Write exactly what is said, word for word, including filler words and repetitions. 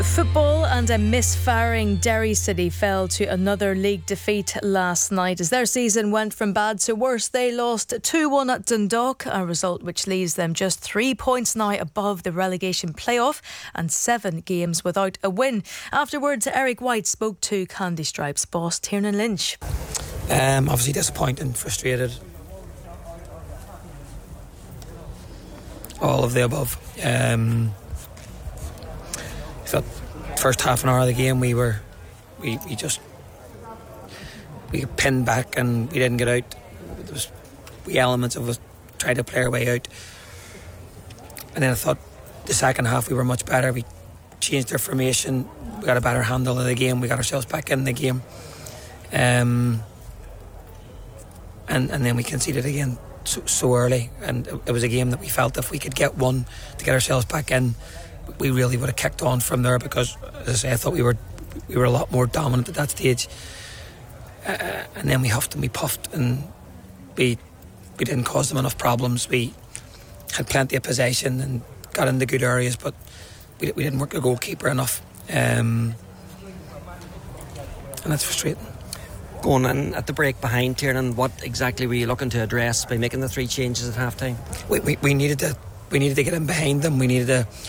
Football and a misfiring Derry City fell to another league defeat last night as their season went from bad to worse. They lost two one at Dundalk, a result which leaves them just three points now above the relegation playoff and seven games without a win. Afterwards, Eric White spoke to Candy Stripes boss Tiernan Lynch. Um, obviously disappointed, frustrated, all of the above. Um, felt first half an hour of the game we were we, we just we pinned back and we didn't get out. There was wee elements of us tried to play our way out, and then I thought the second half we were much better. We changed our formation, we got a better handle of the game, we got ourselves back in the game, um, and, and then we conceded again so, so early, and it, it was a game that we felt if we could get one to get ourselves back in, we really would have kicked on from there, because as I say, I thought we were we were a lot more dominant at that stage, uh, and then we huffed and we puffed and we we didn't cause them enough problems. We had plenty of possession and got into good areas, but we, we didn't work the goalkeeper enough, um, and that's frustrating. Going in at the break behind, Tiernan, what exactly were you looking to address by making the three changes at half time? We, we, we needed to we needed to get in behind them. We needed to